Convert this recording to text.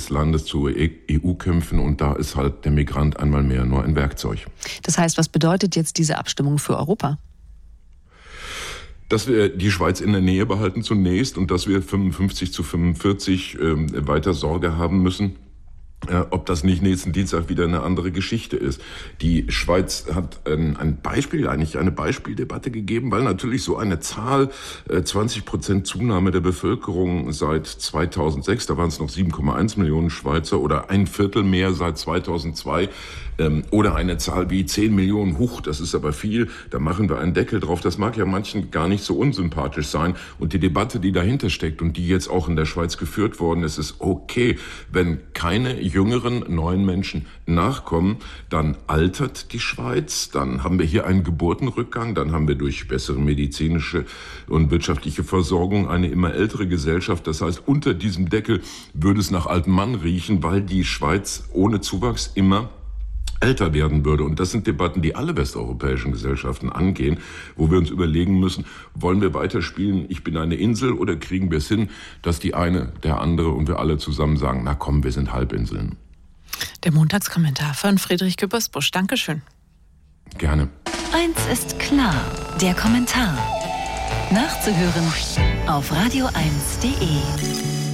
des Landes zur EU kämpfen. Und da ist halt der Migrant einmal mehr nur ein Werkzeug. Das heißt, was bedeutet jetzt diese Abstimmung für Europa? Dass wir die Schweiz in der Nähe behalten zunächst und dass wir 55-45 weiter Sorge haben müssen, ob das nicht nächsten Dienstag wieder eine andere Geschichte ist. Die Schweiz hat eine Beispieldebatte gegeben, weil natürlich so eine Zahl, 20% Zunahme der Bevölkerung seit 2006, da waren es noch 7,1 Millionen Schweizer oder ein Viertel mehr seit 2002, oder eine Zahl wie 10 Millionen, das ist aber viel, da machen wir einen Deckel drauf. Das mag ja manchen gar nicht so unsympathisch sein. Und die Debatte, die dahinter steckt und die jetzt auch in der Schweiz geführt worden ist, ist okay, wenn keine jüngeren neuen Menschen nachkommen, dann altert die Schweiz, dann haben wir hier einen Geburtenrückgang, dann haben wir durch bessere medizinische und wirtschaftliche Versorgung eine immer ältere Gesellschaft. Das heißt, unter diesem Deckel würde es nach altem Mann riechen, weil die Schweiz ohne Zuwachs immer älter werden würde. Und das sind Debatten, die alle westeuropäischen Gesellschaften angehen, wo wir uns überlegen müssen, wollen wir weiterspielen, ich bin eine Insel, oder kriegen wir es hin, dass die eine, der andere und wir alle zusammen sagen, na komm, wir sind Halbinseln. Der Montagskommentar von Friedrich Küppersbusch. Dankeschön. Gerne. Eins ist klar, der Kommentar. Nachzuhören auf radio1.de.